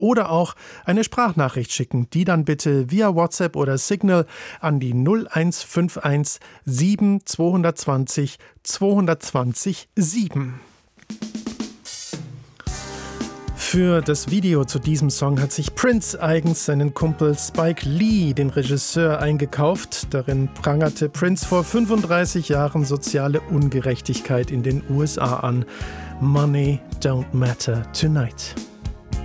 oder auch eine Sprachnachricht schicken. Die dann bitte via WhatsApp oder Signal an die 0151 7 220 220 7. Für das Video zu diesem Song hat sich Prince eigens seinen Kumpel Spike Lee, den Regisseur, eingekauft. Darin prangerte Prince vor 35 Jahren soziale Ungerechtigkeit in den USA an. Money don't matter tonight.